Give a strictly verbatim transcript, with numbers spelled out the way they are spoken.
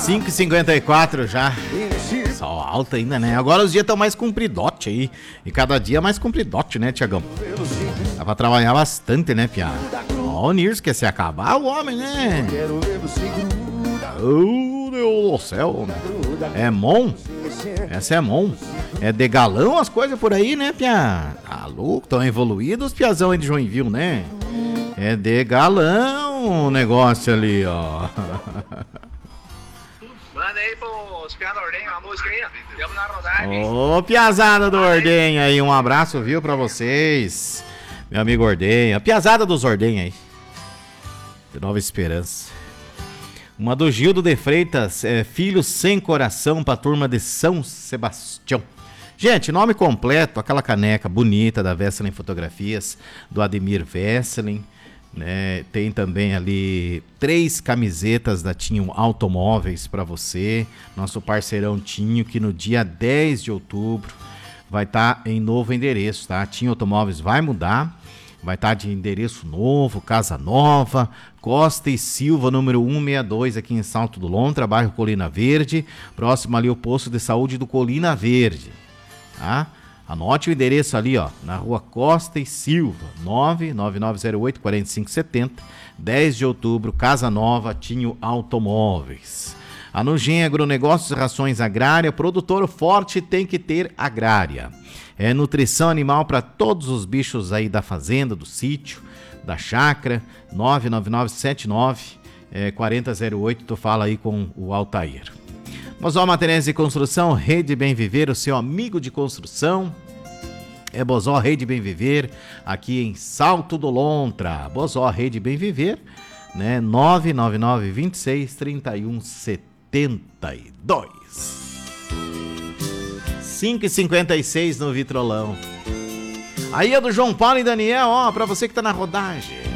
cinco e cinquenta e quatro já. Sol alto ainda, né? Agora os dias estão mais compridote aí. E cada dia mais compridote, né, Tiagão? Dá pra trabalhar bastante, né, piá? Ó, o Nirs quer se acabar o homem, né? Oh, Deus do céu. É mon? Essa é mon. É de galão as coisas por aí, né, piá? Tá louco, tão evoluídos os piazão aí de Joinville, né? É de galão o negócio ali, ó. Manda aí pros piá do Ordenho uma música aí, ó. Vamos na rodagem. Ô, piazada do Ordenho aí, um abraço, viu, pra vocês. Meu amigo Ordenho. A piazada dos Ordenho aí. De Nova Esperança. Uma do Gildo de Freitas, é, Filho Sem Coração pra turma de São Sebastião. Gente, nome completo, aquela caneca bonita da Vesselin Fotografias, do Ademir Vesselin, né? Tem também ali três camisetas da Tinho Automóveis para você, nosso parceirão Tinho, que no dia dez de outubro vai estar tá em novo endereço, tá? Tinho Automóveis vai mudar, vai estar tá de endereço novo, casa nova, Costa e Silva, número cento e sessenta e dois, aqui em Salto do Lontra, bairro Colina Verde, próximo ali ao posto de saúde do Colina Verde. Tá? Anote o endereço ali, ó, na rua Costa e Silva, nove nove nove zero oito quatro cinco sete zero, dez de outubro, Casa Nova, Tinho Automóveis. A Nugem Agronegócios e Rações Agrária, produtor forte tem que ter agrária. É nutrição animal para todos os bichos aí da fazenda, do sítio, da chácara, nove nove nove sete nove quatro zero zero oito, tu fala aí com o Altair. Bozó Materiais de Construção, Rede Bem Viver, o seu amigo de construção. É Bozó Rede Bem Viver, aqui em Salto do Lontra. Bozó Rede Bem Viver, né? nove nove nove dois seis três um sete dois. cinco e cinquenta e seis no Vitrolão. Aí é do João Paulo e Daniel, ó, pra você que tá na rodagem.